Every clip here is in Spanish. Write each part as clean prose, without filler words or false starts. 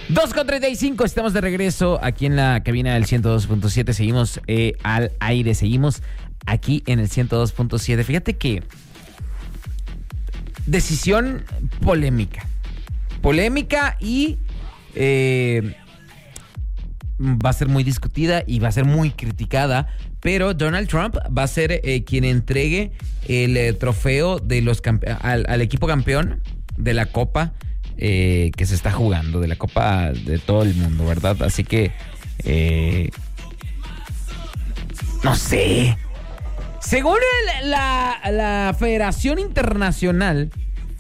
2:35, estamos de regreso aquí en la cabina del 102.7. Seguimos al aire, seguimos aquí en el 102.7. Fíjate que decisión polémica y va a ser muy discutida y va a ser muy criticada, pero Donald Trump va a ser quien entregue el trofeo de al equipo campeón de la Copa que se está jugando, de la Copa de todo el mundo, ¿verdad? Así que no sé. Según la Federación Internacional,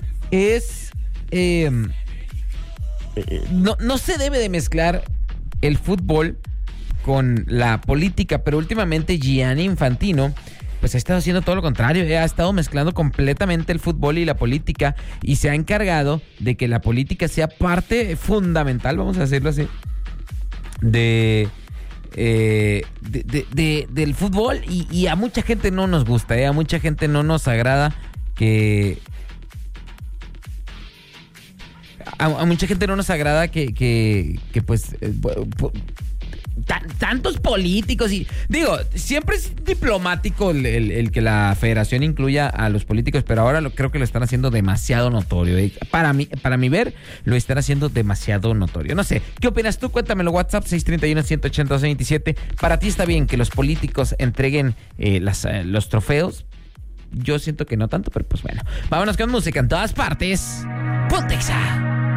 no se debe de mezclar el fútbol con la política, pero últimamente Gianni Infantino pues ha estado haciendo todo lo contrario. Ha estado mezclando completamente el fútbol y la política y se ha encargado de que la política sea parte fundamental, vamos a decirlo así, del fútbol, y a mucha gente no nos gusta, a mucha gente no nos agrada que... A mucha gente no nos agrada que pues tantos políticos, y digo, siempre es diplomático el que la federación incluya a los políticos, pero ahora creo que lo están haciendo demasiado notorio. Para mi ver, lo están haciendo demasiado notorio. No sé, ¿qué opinas tú? Cuéntamelo, WhatsApp 631-180-27. ¿Para ti está bien que los políticos entreguen los trofeos? Yo siento que no tanto, pero pues bueno. Vámonos con música en todas partes. Ponte Exa.